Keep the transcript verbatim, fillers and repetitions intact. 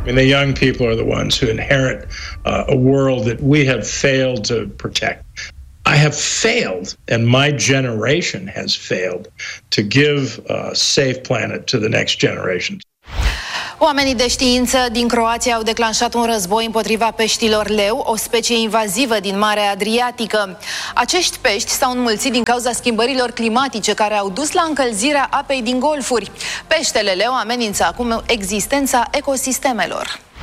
I mean, the young people are the ones who inherit uh, a world that we have failed to protect. I have failed, and my generation has failed to give a safe planet to the next generation. Oamenii de știință din Croația au declanșat un război împotriva peștilor leu, o specie invazivă din Marea Adriatică. Acești pești s-au înmulțit din cauza schimbărilor climatice care au dus la încălzirea apei din golfuri. Peștele leu amenință acum existența ecosistemelor.